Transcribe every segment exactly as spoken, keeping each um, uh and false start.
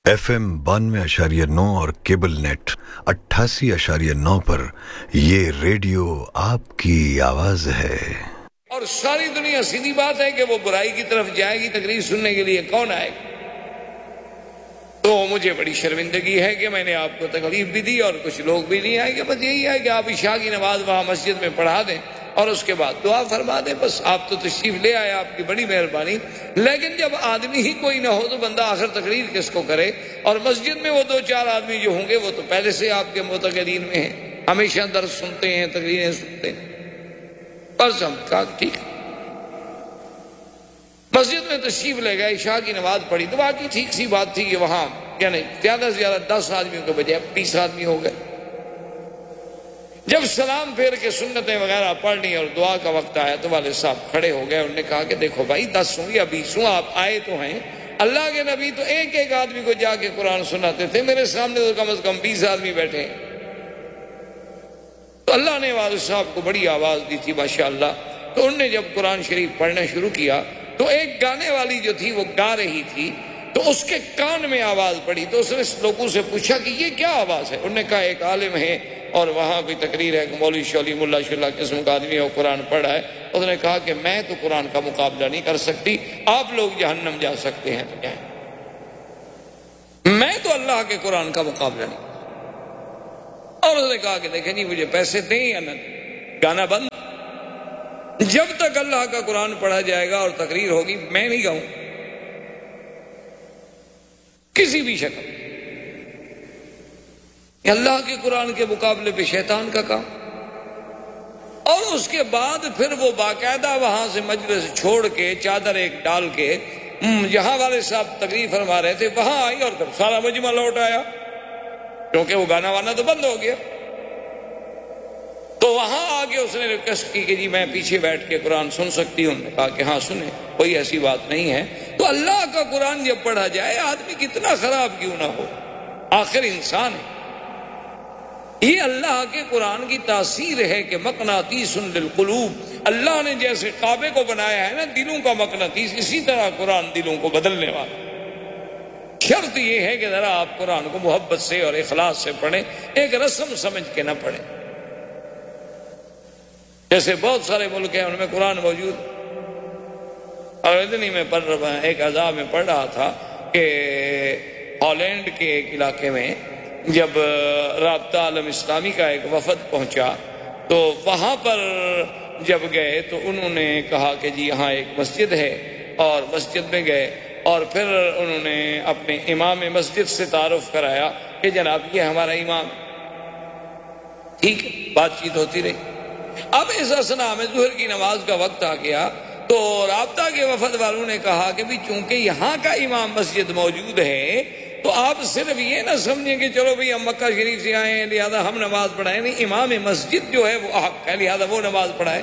F M بانوے اشاریہ نو اور کیبل نیٹ اٹھاسی اشاریہ نو پر یہ ریڈیو آپ کی آواز ہے۔ اور ساری دنیا سیدھی بات ہے کہ وہ برائی کی طرف جائے گی، تقریر سننے کے لیے کون آئے گا؟ تو مجھے بڑی شرمندگی ہے کہ میں نے آپ کو تکلیف بھی دی اور کچھ لوگ بھی نہیں آئے گے۔ بس یہی ہے کہ آپ عشاء کی نماز وہاں مسجد میں پڑھا دیں اور اس کے بعد دعا فرما دیں۔ بس آپ تو تشریف لے آئے، آپ کی بڑی مہربانی۔ لیکن جب آدمی ہی کوئی نہ ہو تو بندہ آخر تقریر کس کو کرے؟ اور مسجد میں وہ دو چار آدمی جو ہوں گے وہ تو پہلے سے آپ کے معتقدین میں ہیں، ہمیشہ درس سنتے ہیں، تقریریں سنتے ہیں۔ بس ہم کہا ٹھیک ہے، مسجد میں تشریف لے گئے، عشاء کی نماز پڑھی۔ تو باقی ٹھیک سی بات تھی کہ وہاں یعنی زیادہ سے زیادہ دس آدمیوں کے بجائے بیس آدمی ہو گئے۔ جب سلام پھیر کے سنتیں وغیرہ پڑھ لی اور دعا کا وقت آیا تو والد صاحب کھڑے ہو گئے۔ انہوں نے کہا کہ دیکھو بھائی، دس ہوں یا بیس ہوں، آپ آئے تو ہیں، اللہ کے نبی تو ایک ایک آدمی کو جا کے قرآن سناتے تھے، میرے سامنے تو کم از کم بیس آدمی بیٹھے ہیں۔ تو اللہ نے والد صاحب کو بڑی آواز دی تھی ماشاءاللہ۔ تو انہوں نے جب قرآن شریف پڑھنا شروع کیا تو ایک گانے والی جو تھی وہ گا رہی تھی، تو اس کے کان میں آواز پڑی۔ تو اس نے لوگوں سے پوچھا کہ یہ کیا آواز ہے؟ انہوں نے کہا ایک عالم ہے اور وہاں کوئی تقریر ہے کہ مولوی شولی ملا شلا قسم کا آدمی ہے، وہ قرآن پڑھ رہا ہے۔ اس نے کہا کہ میں تو قرآن کا مقابلہ نہیں کر سکتی، آپ لوگ جہنم جا سکتے ہیں تو جائیں، میں تو اللہ کے قرآن کا مقابلہ نہیں۔ اور اس نے کہا کہ دیکھیں جی، مجھے پیسے دیں یا نہ دیں، گانا بند۔ جب تک اللہ کا قرآن پڑھا جائے گا اور تقریر ہوگی میں نہیں گاؤں کسی بھی شکل۔ اللہ کے قرآن کے مقابلے پہ شیطان کا کام۔ اور اس کے بعد پھر وہ باقاعدہ وہاں سے مجلس چھوڑ کے چادر ایک ڈال کے جہاں والے صاحب تقریر فرما رہے تھے وہاں آئی اور سارا مجمع لوٹ آیا، کیونکہ وہ گانا وانا تو بند ہو گیا۔ تو وہاں آگے اس نے ریکویسٹ کی کہ جی میں پیچھے بیٹھ کے قرآن سن سکتی ہوں۔ نے کہا کہ ہاں سنیں، کوئی ایسی بات نہیں ہے۔ تو اللہ کا قرآن جب پڑھا جائے، آدمی کتنا خراب کیوں نہ ہو، آخر انسان ہے۔ یہ اللہ کے قرآن کی تاثیر ہے کہ مقناطیس للقلوب، اللہ نے جیسے کعبے کو بنایا ہے نا دلوں کا مقناطیس، اسی طرح قرآن دلوں کو بدلنے والا۔ شرط یہ ہے کہ ذرا آپ قرآن کو محبت سے اور اخلاص سے پڑھیں، ایک رسم سمجھ کے نہ پڑھیں۔ جیسے بہت سارے ملک ہیں ان میں قرآن موجود، اور اتنی میں پڑھ رہا ایک عذاب میں پڑھ رہا تھا کہ ہالینڈ کے ایک علاقے میں جب رابطہ عالم اسلامی کا ایک وفد پہنچا تو وہاں پر جب گئے تو انہوں نے کہا کہ جی یہاں ایک مسجد ہے، اور مسجد میں گئے اور پھر انہوں نے اپنے امام مسجد سے تعارف کرایا کہ جناب یہ ہمارا امام۔ ٹھیک ہے، بات چیت ہوتی رہی۔ اب اس اسنا میں ظہر کی نماز کا وقت آ گیا تو رابطہ کے وفد والوں نے کہا کہ بھی چونکہ یہاں کا امام مسجد موجود ہے تو آپ صرف یہ نہ سمجھیں کہ چلو بھئی ہم مکہ شریف سے آئے ہیں لہذا ہم نماز پڑھائیں، نہیں، امام مسجد جو ہے وہ حق ہے لہذا وہ نماز پڑھائے۔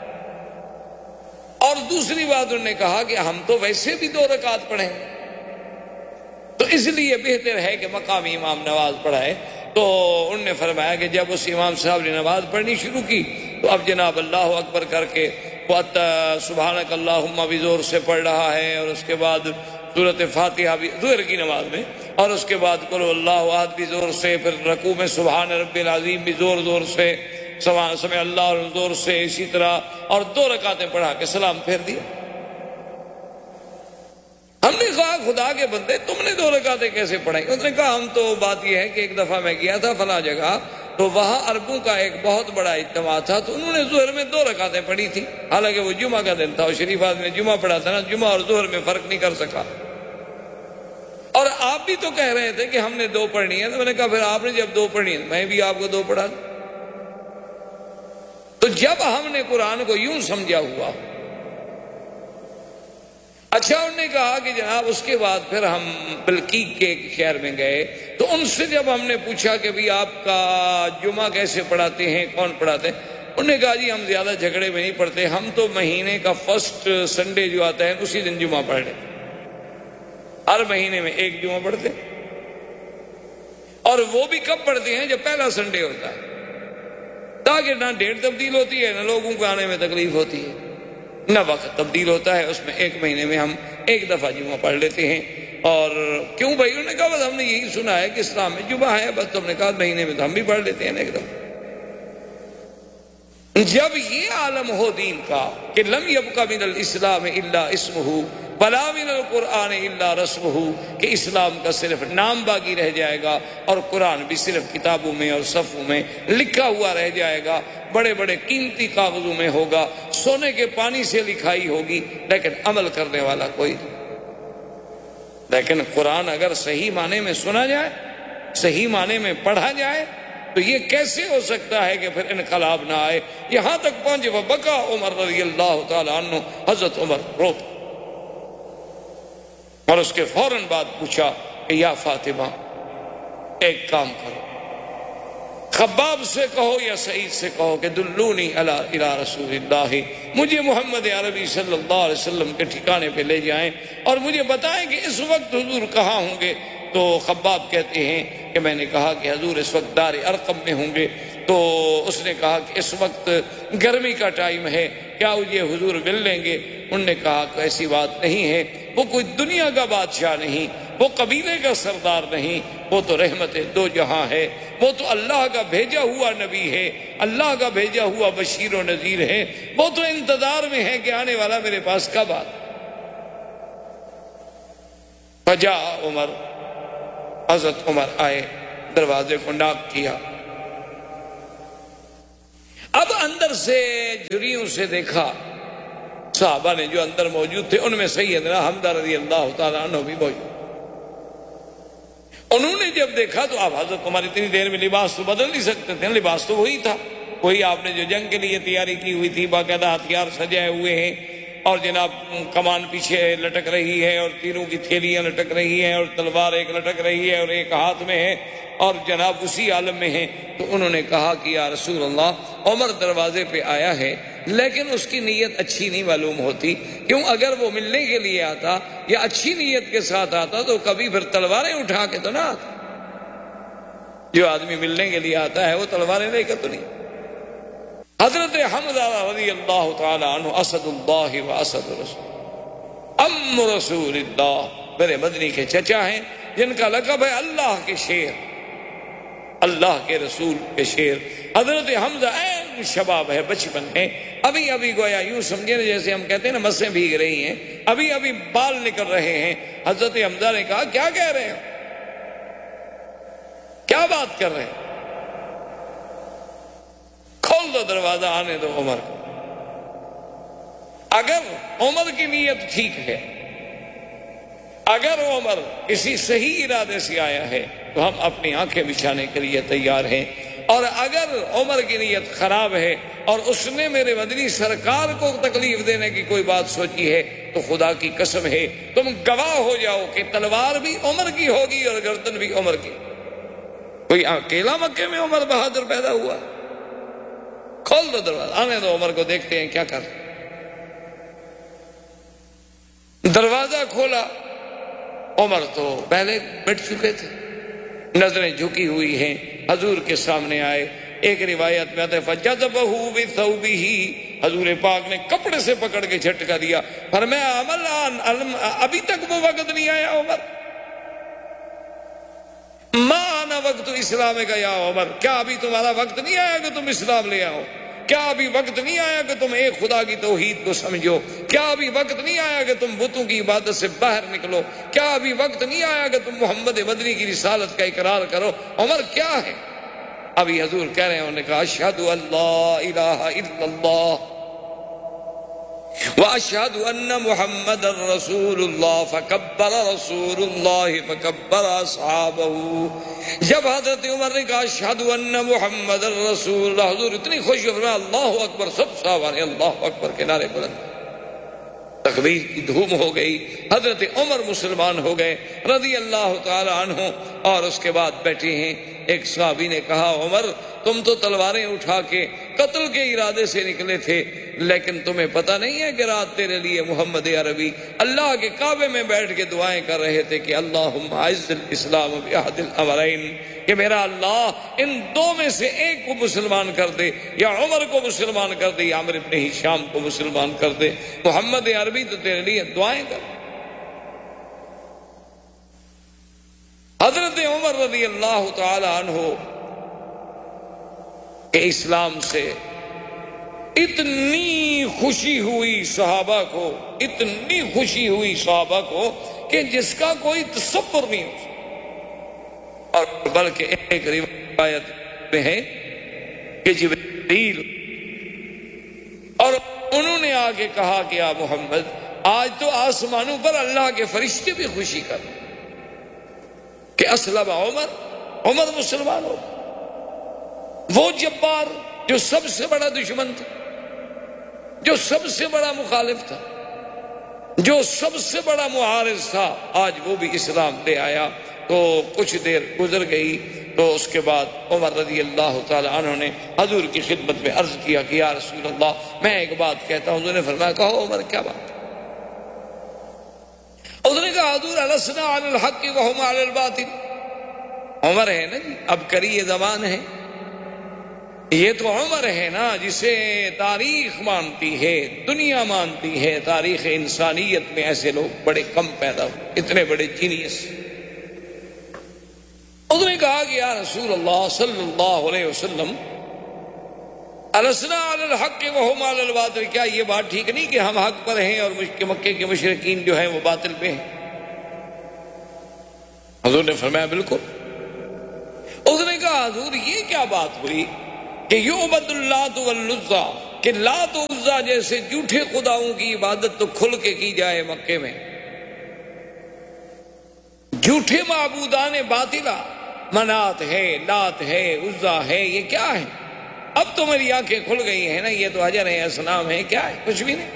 اور دوسری بات انہوں نے کہا کہ ہم تو ویسے بھی دو رکعت پڑھیں، تو اس لیے بہتر ہے کہ مقامی امام نماز پڑھائے۔ تو انہوں نے فرمایا کہ جب اس امام صاحب نے نماز پڑھنی شروع کی تو اب جناب اللہ اکبر کر کے وہ سبحانک اللہم بھی زور سے پڑھ رہا ہے، اور اس کے بعد سورۃ فاتحہ بھی ظہر کی نماز میں، اور اس کے بعد قل اللہ احد بھی زور سے، پھر رکوع میں سبحان ربی العظیم بھی زور زور سے، سمع اللہ زور سے، اسی طرح، اور دو رکعتیں پڑھا کے سلام پھیر دیا۔ ہم نے کہا خدا کے بندے تم نے دو رکعتیں کیسے پڑھائی؟ انہوں نے کہا ہم تو بات یہ ہے کہ ایک دفعہ میں گیا تھا فلاں جگہ، تو وہاں عربوں کا ایک بہت بڑا اجتماع تھا، تو انہوں نے ظہر میں دو رکعتیں پڑھی تھی، حالانکہ وہ جمعہ کا دن تھا، اور شریف آدمی نے جمعہ پڑھا تھا نا، جمعہ اور ظہر میں فرق نہیں کر سکا۔ اور آپ بھی تو کہہ رہے تھے کہ ہم نے دو پڑھنی ہے، تو میں نے کہا پھر آپ نے جب دو پڑھنی ہے میں بھی آپ کو دو پڑھا دوں۔ تو جب ہم نے قرآن کو یوں سمجھا ہوا، اچھا انہوں نے کہا کہ جناب اس کے بعد پھر ہم بلقیق کے ایک شہر میں گئے تو ان سے جب ہم نے پوچھا کہ بھی آپ کا جمعہ کیسے پڑھاتے ہیں، کون پڑھاتے ہیں، انہوں نے کہا جی ہم زیادہ جھگڑے میں نہیں پڑھتے، ہم تو مہینے کا فرسٹ سنڈے جو آتا ہے اسی دن جمعہ پڑھ لیتے، ہر مہینے میں ایک جمعہ پڑھتے، اور وہ بھی کب پڑھتے ہیں جب پہلا سنڈے ہوتا ہے، تاکہ نہ ڈیٹ تبدیل ہوتی ہے نہ لوگوں کو آنے میں تکلیف ہوتی ہے، نہ وقت تبدیل ہوتا ہے، اس میں ایک مہینے میں ہم ایک دفعہ جمعہ پڑھ لیتے ہیں۔ اور کیوں بھائی؟ انہوں نے کہا بس ہم نے یہی سنا ہے کہ اسلام میں جمعہ ہے، بس تم نے کہا مہینے میں تو ہم بھی پڑھ لیتے ہیں ایک دم۔ جب یہ عالم ہو دین کا کہ لم یبق من الاسلام الا اسمہ ولا من القرآن الا رسمہ، کہ اسلام کا صرف نام باقی رہ جائے گا اور قرآن بھی صرف کتابوں میں اور صفوں میں لکھا ہوا رہ جائے گا، بڑے بڑے قیمتی کاغذوں میں ہوگا، سونے کے پانی سے لکھائی ہوگی، لیکن عمل کرنے والا کوئی نہیں۔ لیکن قرآن اگر صحیح معنی میں سنا جائے، صحیح معنی میں پڑھا جائے، تو یہ کیسے ہو سکتا ہے کہ پھر انقلاب نہ آئے؟ یہاں تک پہنچے وبکا عمر رضی اللہ تعالیٰ عنہ، حضرت عمر روتا، اور اس کے فوراً بعد پوچھا کہ یا فاطمہ ایک کام کرو، خباب سے کہو یا سعید سے کہو کہ دلونی علی الی رسول اللہ، مجھے محمد عربی صلی اللہ علیہ وسلم کے ٹھکانے پہ لے جائیں اور مجھے بتائیں کہ اس وقت حضور کہاں ہوں گے۔ تو خباب کہتے ہیں کہ میں نے کہا کہ حضور اس وقت دار ارقم میں ہوں گے۔ تو اس نے کہا کہ اس وقت گرمی کا ٹائم ہے، کیا یہ حضور مل لیں گے؟ انہوں نے کہا کہ ایسی بات نہیں ہے، وہ کوئی دنیا کا بادشاہ نہیں، وہ قبیلے کا سردار نہیں، وہ تو رحمت دو جہاں ہے، وہ تو اللہ کا بھیجا ہوا نبی ہے، اللہ کا بھیجا ہوا بشیر و نذیر ہے، وہ تو انتظار میں ہے کہ آنے والا میرے پاس کب آتا۔ فجاء عمر، حضرت عمر آئے، دروازے کو ناک کیا، اب اندر سے جھریوں سے دیکھا، صحابہ نے جو اندر موجود تھے ان میں سیدنا حمزہ رضی اللہ تعالیٰ عنہ بھی موجود۔ انہوں نے جب دیکھا تو آپ حضرت عمر اتنی دیر میں لباس تو بدل نہیں سکتے تھے، لباس تو وہی تھا، وہی آپ نے جو جنگ کے لیے تیاری کی ہوئی تھی، باقاعدہ ہتھیار سجائے ہوئے ہیں، اور جناب کمان پیچھے لٹک رہی ہے اور تیروں کی تھیلیاں لٹک رہی ہیں اور تلوار ایک لٹک رہی ہے اور ایک ہاتھ میں ہے، اور جناب اسی عالم میں ہیں۔ تو انہوں نے کہا کہ یا رسول اللہ، عمر دروازے پہ آیا ہے لیکن اس کی نیت اچھی نہیں معلوم ہوتی، کیوں اگر وہ ملنے کے لیے آتا یا اچھی نیت کے ساتھ آتا تو کبھی پھر تلواریں اٹھا کے تو نہ آتا۔ جو آدمی ملنے کے لیے آتا ہے وہ تلواریں لے کر تو نہیں۔ حضرت حمزہ رضی اللہ تعالی عنہ اسد اللہ و اسد رسول، ام رسول اللہ، میرے مدنی کے چچا ہیں جن کا لقب ہے اللہ کے شیر، اللہ کے رسول کے شیر۔ حضرت حمزہ این شباب ہے، بچپن ہے، ابھی ابھی گویا یوں سمجھے جیسے ہم کہتے ہیں نا مسیں بھیگ رہی ہیں، ابھی ابھی بال نکل رہے ہیں۔ حضرت حمزہ نے کہا کیا کہہ رہے ہیں، کیا بات کر رہے ہیں؟ کھول دو دروازہ، آنے دو عمر کو۔ اگر عمر کی نیت ٹھیک ہے، اگر عمر کسی صحیح ارادے سے آیا ہے تو ہم اپنی آنکھیں بچھانے کے لیے تیار ہیں، اور اگر عمر کی نیت خراب ہے اور اس نے میرے مدنی سرکار کو تکلیف دینے کی کوئی بات سوچی ہے تو خدا کی قسم ہے تم گواہ ہو جاؤ کہ تلوار بھی عمر کی ہوگی اور گردن بھی عمر کی۔ کوئی اکیلا مکے میں عمر بہادر پیدا ہوا؟ کھول دو دروازہ، آنے دو عمر کو، دیکھتے ہیں کیا کر۔ دروازہ کھولا، عمر تو پہلے مٹ چکے تھے، نظریں جھکی ہوئی ہیں، حضور کے سامنے آئے۔ ایک روایت میں آتا ہے فَجَذَبَهُ بِثَوْبِهِ، حضور پاک نے کپڑے سے پکڑ کے جھٹکا دیا، فرمایا عمل ابھی تک وہ وقت نہیں آیا عمر، ما آنا وقت اسلام کا یا عمر، کیا ابھی تمہارا وقت نہیں آیا کہ تم اسلام لے آؤ؟ کیا ابھی وقت نہیں آیا کہ تم ایک خدا کی توحید کو سمجھو؟ کیا ابھی وقت نہیں آیا کہ تم بتوں کی عبادت سے باہر نکلو؟ کیا ابھی وقت نہیں آیا کہ تم محمد مدنی کی رسالت کا اقرار کرو؟ عمر کیا ہے؟ ابھی حضور کہہ رہے ہیں، انہوں نے کہا اشہد ان لا الہ الا اللہ واشہد ان محمد رسول اللہ، فکبر رسول اللہ فکبر اصحابہ۔ جب حضرت عمر نے کہا اشہد ان محمد رسول اللہ، حضور اتنی خوشی فرمایا اللہ اکبر، سب صحابہ نے اللہ اکبر کے نعرے بلند، تکبیر کی دھوم ہو گئی، حضرت عمر مسلمان ہو گئے رضی اللہ تعالی عنہ۔ اور اس کے بعد بیٹھے ہیں، ایک صحابی نے کہا عمر تم تو تلواریں اٹھا کے قتل کے ارادے سے نکلے تھے، لیکن تمہیں پتہ نہیں ہے کہ رات تیرے لیے محمد عربی اللہ کے کعبے میں بیٹھ کے دعائیں کر رہے تھے کہ اللہم اعز الاسلام باحد الامرین، کہ میرا اللہ ان دو میں سے ایک کو مسلمان کر دے، یا عمر کو مسلمان کر دے یا عمرو بن ہشام کو مسلمان کر دے، محمد عربی تو تیرے لیے دعائیں کر۔ حضرت عمر رضی اللہ تعالی عنہ کہ اسلام سے اتنی خوشی ہوئی صحابہ کو، اتنی خوشی ہوئی صحابہ کو کہ جس کا کوئی تصور نہیں ہو، اور بلکہ ایک روایت میں ہے کہ جبریل اور انہوں نے آگے کہا کہ یا محمد آج تو آسمانوں پر اللہ کے فرشتے بھی خوشی کر کہ اسلم عمر، عمر مسلمان ہو، وہ جبار جو سب سے بڑا دشمن تھا، جو سب سے بڑا مخالف تھا، جو سب سے بڑا معارض تھا، آج وہ بھی اسلام لے آیا۔ تو کچھ دیر گزر گئی تو اس کے بعد عمر رضی اللہ تعالی عنہ نے حضور کی خدمت میں عرض کیا کہ یا رسول اللہ میں ایک بات کہتا ہوں۔ حضور نے فرمایا کہو عمر کیا بات؟ اس نے کہا حضور السنا علی الحق وهم علی الباطل۔ عمر ہے نا جی، اب کری زبان ہے، یہ تو عمر ہے نا جسے تاریخ مانتی ہے، دنیا مانتی ہے، تاریخ انسانیت میں ایسے لوگ بڑے کم پیدا ہوئے، اتنے بڑے جینیس۔ اس نے کہا کہ یا رسول اللہ صلی اللہ علیہ وسلم السنا علی الحق وهم علی الباطل، کیا یہ بات ٹھیک نہیں کہ ہم حق پر ہیں اور مکے کے مشرکین جو ہیں وہ باطل پہ ہیں؟ حضور نے فرمایا بالکل۔ اس نے کہا حضور یہ کیا بات ہوئی کہ یعبد اللات والعزیٰ، کہ لات و عزیٰ جیسے جھوٹے خداؤں کی عبادت تو کھل کے کی جائے مکے میں، جھوٹے معبودان باطلہ، منات ہے، لات ہے، عزیٰ ہے، یہ کیا ہے؟ اب تو میری آنکھیں کھل گئی ہیں نا، یہ تو حجر ہے، اصنام ہے، کیا ہے؟ کچھ بھی نہیں۔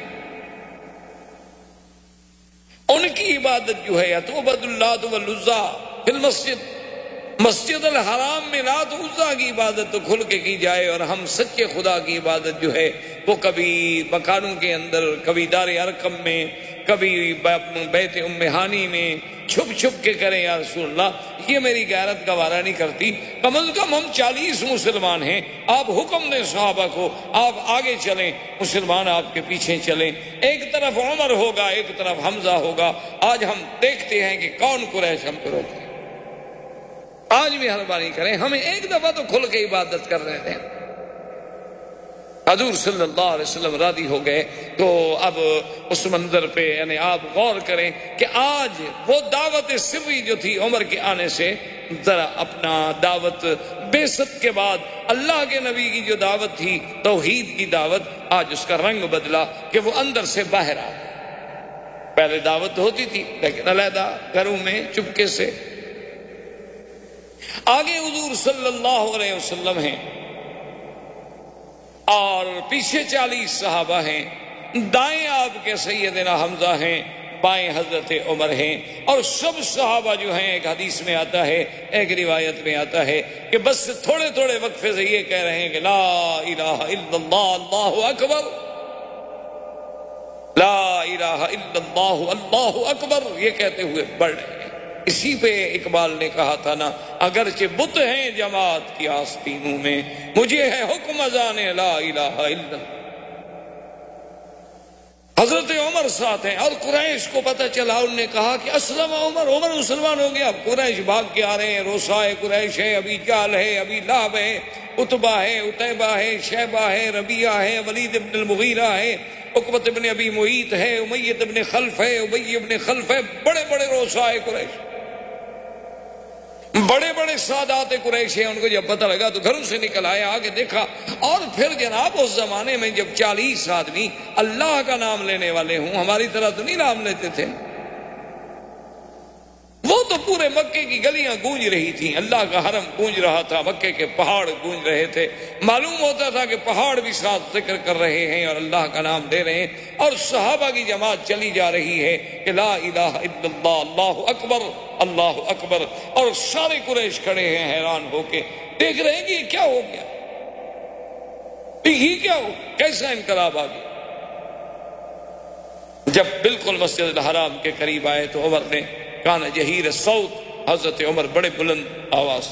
ان کی عبادت جو ہے یعبد اللات والعزیٰ فی المسجد، مسجد الحرام میں لات و عزیٰ کی عبادت تو کھل کے کی جائے، اور ہم سچے خدا کی عبادت جو ہے وہ کبھی مکانوں کے اندر، کبھی دار ارقم میں، کبھی بیت ام ہانی میں چھپ چھپ کے کریں۔ یا رسول اللہ یہ میری غیرت کا وارہ نہیں کرتی، کم از کم ہم چالیس مسلمان ہیں، آپ حکم دیں صحابہ کو، آپ آگے چلیں، مسلمان آپ کے پیچھے چلیں، ایک طرف عمر ہوگا، ایک طرف حمزہ ہوگا۔ آج ہم دیکھتے ہیں کہ کون قریش ہم کو روکتے ہیں۔ آج بھی مہربانی کریں، ہمیں ایک دفعہ تو کھل کے عبادت کر رہے تھے۔ حضور صلی اللہ علیہ وسلم راضی ہو گئے۔ تو اب اس منظر پہ یعنی آپ غور کریں کہ آج وہ دعوت سری جو تھی عمر کے آنے سے، ذرا اپنا دعوت بعثت کے بعد اللہ کے نبی کی جو دعوت تھی، توحید کی دعوت، آج اس کا رنگ بدلا کہ وہ اندر سے باہر آ۔ پہلے دعوت ہوتی تھی لیکن علیحدہ گھروں میں چپکے سے۔ آگے حضور صلی اللہ علیہ وسلم ہیں اور پیچھے چالیس صحابہ ہیں، دائیں آپ کے سیدنا حمزہ ہیں، بائیں حضرت عمر ہیں، اور سب صحابہ جو ہیں، ایک حدیث میں آتا ہے، ایک روایت میں آتا ہے کہ بس تھوڑے تھوڑے وقفے سے یہ کہہ رہے ہیں کہ لا الہ الا اللہ، اللہ اکبر، لا الہ الا اللہ، اللہ اکبر، یہ کہتے ہوئے بڑھ رہے ہیں۔ اسی پہ اقبال نے کہا تھا نا، اگرچہ بت ہیں جماعت کی آستینوں میں، مجھے ہے حکم اذان لا الہ الا اللہ۔ حضرت عمر ساتھ ہیں، اور قریش کو پتہ چلا، انہوں نے کہا کہ اسلم عمر، عمر مسلمان ہو گیا۔ اب قریش بھاگ کے آ رہے ہیں، روسائے قریش ہے، ابی جہل ہے، ابی لہب ہے، عتبہ ہے، عتیبہ ہے، شیبہ ہے، ربیعہ ہے، ولید ابن المغیرہ ہے، عقبۃ ابن ابی معیط ہے، امیہ ابن خلف ہے، ابی ابن خلف ہے، بڑے بڑے روسائے قریش، بڑے بڑے سادات قریش ہیں۔ ان کو جب پتہ لگا تو گھروں سے نکل آئے، آگے دیکھا، اور پھر جناب اس زمانے میں جب چالیس آدمی اللہ کا نام لینے والے ہوں، ہماری طرح تو نہیں نام لیتے تھے، وہ تو پورے مکے کی گلیاں گونج رہی تھیں، اللہ کا حرم گونج رہا تھا، مکے کے پہاڑ گونج رہے تھے، معلوم ہوتا تھا کہ پہاڑ بھی ساتھ ذکر کر رہے ہیں اور اللہ کا نام لے رہے ہیں، اور صحابہ کی جماعت چلی جا رہی ہے کہ لا الہ الا اللہ، اللہ اکبر، اللہ اکبر، اور سارے قریش کھڑے ہیں حیران ہو کے، دیکھ رہے ہیں کہ یہ کیا ہو گیا، یہ کیا ہو، کیسا انقلاب آ گیا۔ جب بالکل مسجد الحرام کے قریب آئے تو عمر نے کان جہیر الصوت، حضرت عمر بڑے بلند آواز،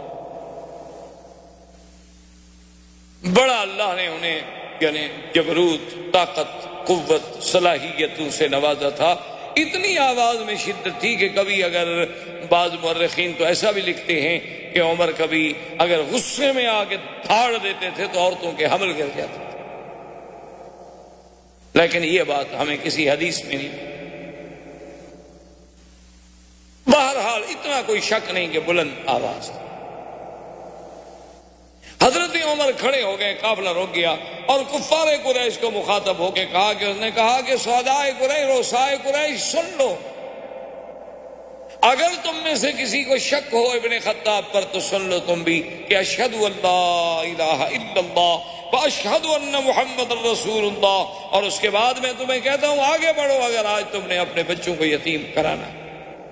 بڑا اللہ نے انہیں یعنی جبروت، طاقت، قوت، صلاحیتوں سے نوازا تھا اتنی آواز میں شدت تھی کہ کبھی اگر بعض مورخین تو ایسا بھی لکھتے ہیں کہ عمر کبھی اگر غصے میں آ کے دھاڑ دیتے تھے تو عورتوں کے حمل گر جاتے تھے، لیکن یہ بات ہمیں کسی حدیث میں نہیں۔ بہرحال اتنا کوئی شک نہیں کہ بلند آواز۔ حضرت عمر کھڑے ہو گئے، قافلہ رک گیا، اور کفار قریش کو مخاطب ہو کے کہا کہ اس نے کہا کہ سودائے قریش، روسائے قریش، سن لو، اگر تم میں سے کسی کو شک ہو ابن خطاب پر تو سن لو تم بھی کہ اشہد ان لا الہ الا اللہ واشہد ان محمد رسول اللہ، اور اس کے بعد میں تمہیں کہتا ہوں آگے بڑھو اگر آج تم نے اپنے بچوں کو یتیم کرانا ہے۔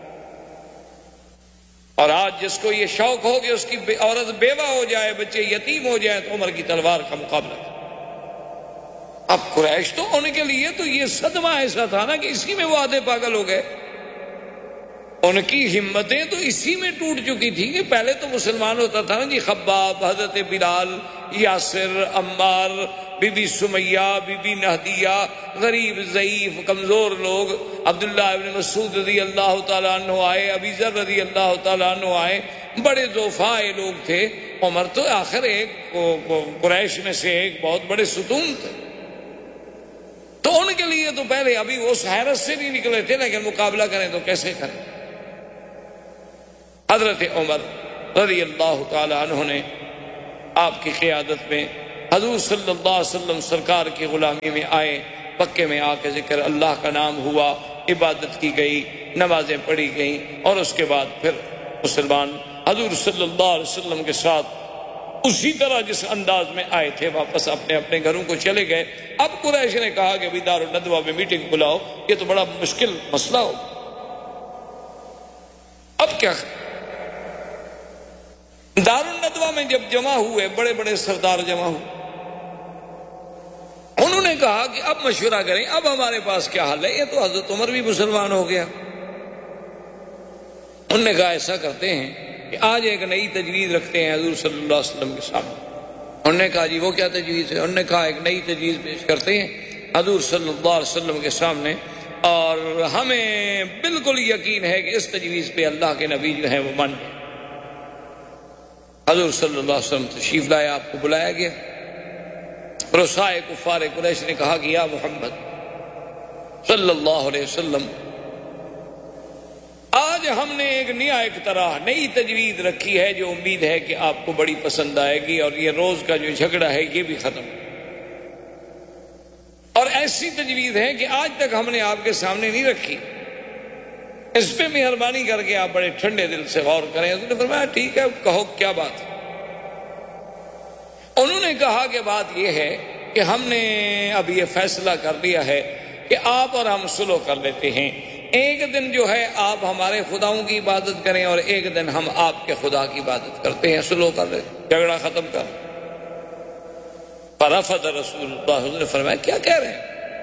اور آج جس کو یہ شوق ہو کہ اس کی عورت بیوہ ہو جائے، بچے یتیم ہو جائیں، تو عمر کی تلوار کا مقابلہ کرے۔ اب قریش تو ان کے لیے تو یہ صدمہ ایسا تھا نا کہ اسی میں وہ آدھے پاگل ہو گئے، ان کی ہمتیں تو اسی میں ٹوٹ چکی تھی کہ پہلے تو مسلمان ہوتا تھا نا جی، خباب، حضرت بلال، Yasir, Ammar, be be Sumaiya, be be نہدیہ، غریب ضعیف کمزور لوگ، عبداللہ ابن مسعود رضی اللہ تعالیٰ عنہ آئے، ابی ذر رضی اللہ تعالیٰ عنہ آئے، بڑے ضعفاء لوگ تھے۔ عمر تو آخر ایک قریش میں سے ایک بہت بڑے ستون تھے، تو ان کے لیے تو پہلے ابھی وہ حیرت سے نہیں نکلے تھے، لیکن مقابلہ کریں تو کیسے کریں۔ حضرت عمر رضی اللہ تعالی عنہ نے آپ کی قیادت میں حضور صلی اللہ علیہ وسلم سرکار کی غلامی میں آئے، مکے میں آ کے ذکر اللہ کا نام ہوا، عبادت کی گئی، نمازیں پڑھی گئیں، اور اس کے بعد پھر مسلمان حضور صلی اللہ علیہ وسلم کے ساتھ اسی طرح جس انداز میں آئے تھے واپس اپنے اپنے گھروں کو چلے گئے۔ اب قریش نے کہا کہ بھی دار الندوہ میں میٹنگ بلاؤ، یہ تو بڑا مشکل مسئلہ ہو، اب کیا؟ دار الندوہ میں جب جمع ہوئے، بڑے بڑے سردار جمع ہوئے، انہوں نے کہا کہ اب مشورہ کریں، اب ہمارے پاس کیا حل ہے، یہ تو حضرت عمر بھی مسلمان ہو گیا۔ انہوں نے کہا ایسا کرتے ہیں کہ آج ایک نئی تجویز رکھتے ہیں حضور صلی اللہ علیہ وسلم کے سامنے۔ انہوں نے کہا جی وہ کیا تجویز ہے؟ انہوں نے کہا ایک نئی تجویز پیش کرتے ہیں حضور صلی اللہ علیہ وسلم کے سامنے، اور ہمیں بالکل یقین ہے کہ اس تجویز پہ اللہ کے نبی جو ہیں وہ مان گئے۔ حضور صلی اللہ علیہ وسلم تشریف لائے، آپ کو بلایا گیا۔ رؤسائے کفار قریش نے کہا کہ یا محمد صلی اللہ علیہ وسلم، آج ہم نے ایک نیا اقتراح، نئی تجویز رکھی ہے جو امید ہے کہ آپ کو بڑی پسند آئے گی، اور یہ روز کا جو جھگڑا ہے یہ بھی ختم، اور ایسی تجویز ہے کہ آج تک ہم نے آپ کے سامنے نہیں رکھی، اس پہ مہربانی کر کے آپ بڑے ٹھنڈے دل سے غور کریں۔ انہوں نے فرمایا ٹھیک ہے، کہو کیا بات ہے۔ انہوں نے کہا کہ بات یہ ہے کہ ہم نے اب یہ فیصلہ کر لیا ہے کہ آپ اور ہم صلح کر لیتے ہیں، ایک دن جو ہے آپ ہمارے خداؤں کی عبادت کریں اور ایک دن ہم آپ کے خدا کی عبادت کرتے ہیں، صلح کر لیتے ہیں، جھگڑا ختم کر۔ فرفض رسول اللہ، حضور نے فرمایا کیا کہہ رہے ہیں؟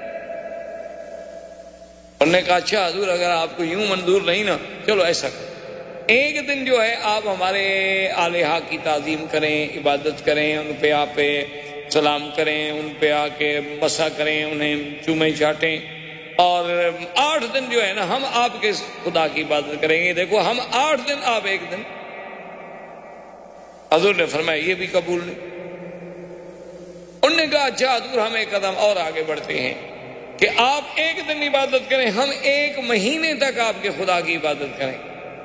انہوں نے کہا اچھا حضور اگر آپ کو یوں منظور نہیں نا، چلو ایسا کریں، ایک دن جو ہے آپ ہمارے آلہہ کی تعظیم کریں، عبادت کریں، ان پہ آپ پہ سلام کریں، ان پہ آ کے مسا کریں، انہیں چومیں چاٹیں، اور آٹھ دن جو ہے نا ہم آپ کے خدا کی عبادت کریں گے۔ دیکھو ہم آٹھ دن، آپ ایک دن۔ حضور نے فرمایا یہ بھی قبول نہیں۔ انہوں نے کہا اچھا حضور ہم ایک قدم اور آگے بڑھتے ہیں کہ آپ ایک دن عبادت کریں، ہم ایک مہینے تک آپ کے خدا کی عبادت کریں۔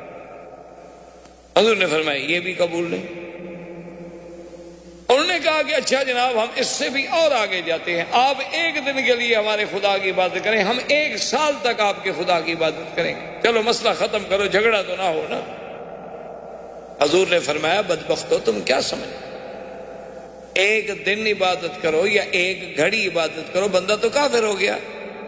حضور نے فرمایا یہ بھی قبول نہیں۔ انہوں نے کہا کہ اچھا جناب ہم اس سے بھی اور آگے جاتے ہیں، آپ ایک دن کے لیے ہمارے خدا کی عبادت کریں، ہم ایک سال تک آپ کے خدا کی عبادت کریں گے، چلو مسئلہ ختم کرو، جھگڑا تو نہ ہو نا۔ حضور نے فرمایا بدبختو تم کیا سمجھ، ایک دن عبادت کرو یا ایک گھڑی عبادت کرو، بندہ تو کافر ہو گیا۔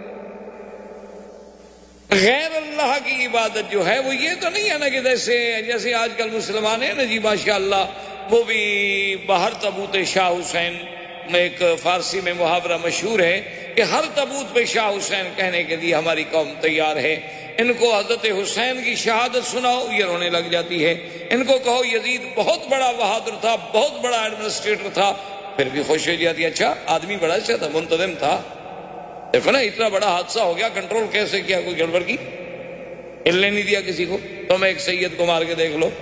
غیر اللہ کی عبادت جو ہے وہ یہ تو نہیں ہے نا کہ جیسے جیسے آج کل مسلمان ہیں نا جی ماشاءاللہ، وہ بھی باہر تبوت شاہ حسین، ایک فارسی میں محاورہ مشہور ہے کہ ہر تبوت پہ شاہ حسین کہنے کے لیے ہماری قوم تیار ہے، ان کو حضرت حسین کی شہادت سناؤ یہ رونے لگ جاتی ہے، ان کو کہو یزید بہت بڑا بہادر تھا، بہت بڑا ایڈمنسٹریٹر تھا، پھر بھی خوش ہو جاتی ہے، اچھا آدمی بڑا اچھا تھا، منتظم تھا۔ دیکھو نا اتنا بڑا حادثہ ہو گیا، کنٹرول کیسے کیا؟ کوئی گڑبڑ کی، ہلنے نہیں دیا کسی کو. تم ایک سید کو مار کے دیکھ لو،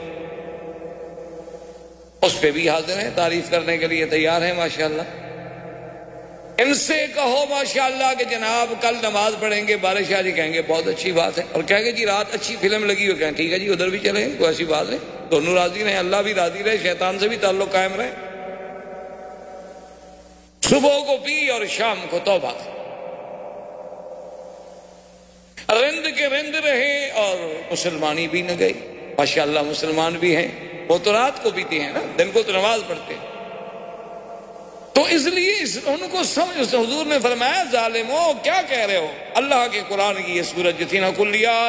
اس پہ بھی حاضر ہیں، تعریف کرنے کے لیے تیار ہیں ماشاءاللہ. ان سے کہو ماشاءاللہ کہ جناب کل نماز پڑھیں گے، بارش آ جی، کہیں گے بہت اچھی بات ہے. اور کہیں گے جی رات اچھی فلم لگی ہو، کہیں ٹھیک ہے جی ادھر بھی چلیں، کوئی ایسی بات نہیں، دونوں راضی رہیں، اللہ بھی راضی رہے، شیطان سے بھی تعلق قائم رہے. صبح کو پی اور شام کو توبہ، رند کے رند رہے اور مسلمانی بھی نہ گئی. ماشاءاللہ مسلمان بھی ہیں، وہ تو رات کو پیتے ہیں نا، دن کو تو نماز پڑھتے ہیں. تو اس لیے اس ان کو سمجھ، حضور نے فرمایا ظالمو کیا کہہ رہے ہو؟ اللہ کے قرآن کی یہ سورت جو تھی نا، کلیہ